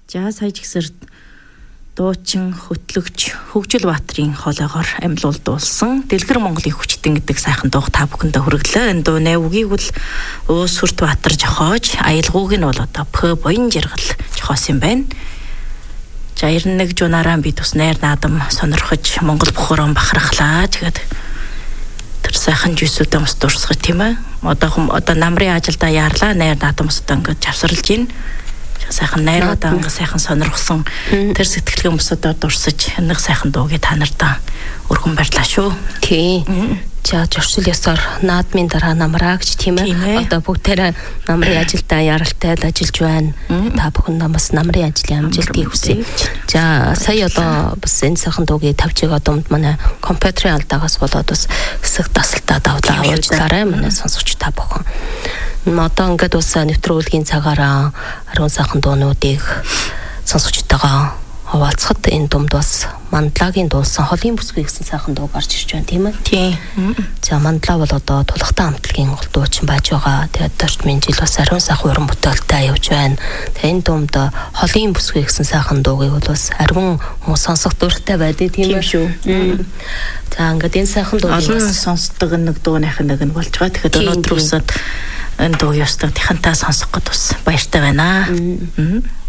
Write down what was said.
За сая жигсэр дуучин хөтлөгч Хөгжил Баатрын хоолойгоор амьлуулдуулсан Дэлгэр Монголын хүчтэн гэдэг сайхан дуу та бүхэндээ хүргэлээ. Энэ дуу нэвгийг бол Уус Сүрт Баатар жохоож, аялгууг нь бол одоо П Боён Жаргал жохоос юм байна. За 91 жунаараа би тус найр наадам сонирхож Монгол бохорон бахархлаа тэгээд тэр сайхан жүйсүүдээ мос дурсгах тийм ээ. Одоо намрын ажилдаа яарлаа найр наадамс одоо ингээд завсарлж байна. Сайхан найруудаа ингээ сайхан сонирхсан тэр сэтгэлгээ хүмүүсээр дурсаж нэг сайхан дуугийн та нартай өргөн барьлаа шүү. Тий. За журшил ёсоор наадмын дараа намраа гэж тийм ээ. Одоо бүгдээрээ намрын ажилдаа яралтай ажиллаж байна. Та бүхэн намаас намрын ажлын амжилтыг хүсье. За сая одоо бас энэ сайхан дуугийн тавьчиг одомд манай компьютерийн алдаагаас болоод бас хэсэг тасалтаа давлаа уучлаарай манай сонсогч та бүхэн. Одоо ингээд бас нэвтрүүлгийн цагаараа ариун сайхан дуунуудыг сонсогчтойгоо хаваалцахад энэ думд бас Мандлагийн дуулсан холын бүсгүй гэсэн сайхан дуу гарч ирж байна тийм ээ. Тийм. За Мандлаа бол одоо тулахтан хамтлагийн гол дуучин байж байгаа. Тэгээд дөрвөн жил бас ариун сайхан уран бүтээлтэй явж байна. Тэгээд энэ думд холын бүсгүй гэсэн сайхан дуугийг бол бас ариун хүмүүс сонсох дуртай байдаг тийм ээ шүү. За ингээд энэ сайхан дууг олон сонсдог нэг дууных нэг нь болж байгаа. Тэгэхээр өнөөдөр үсэд энэ дуу ёстой тихантаа сонсох гээд бас баяртай байна.